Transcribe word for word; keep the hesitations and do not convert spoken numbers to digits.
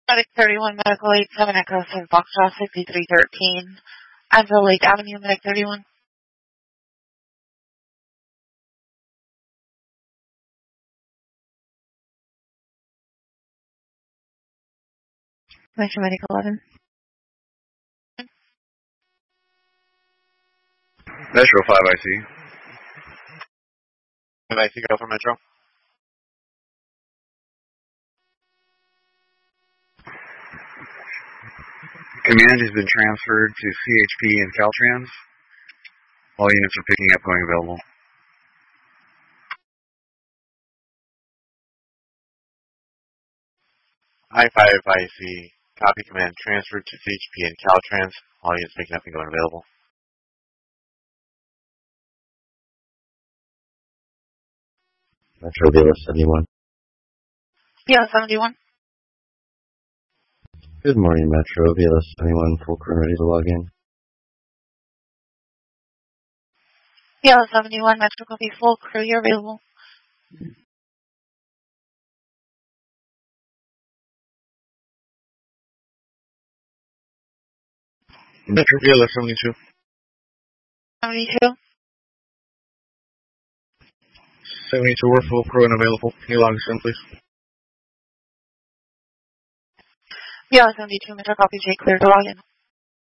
Medic thirty-one, Medical eight seven Echo seven Foxtrot sixty-three thirteen. Anvil Lake Avenue, Medic thirty-one. Metro Medic eleven. Metro five I C. five I C, go for Metro. Command has been transferred to C H P and Caltrans. All units are picking up, going available. I five I C, copy command, transferred to C H P and Caltrans. All units picking up and going available. Metro Vela seventy-one. Yeah, seventy-one. Good morning, Metro Vela seventy-one, full crew ready to log in. Yeah, seventy-one, Metro copy, full crew, you're available. Metro Vela seventy-two. seventy-two. seventy-two, we're full crew and available. Can you log us in, please? Yeah, seventy-two, Metro copy, J clear to log in.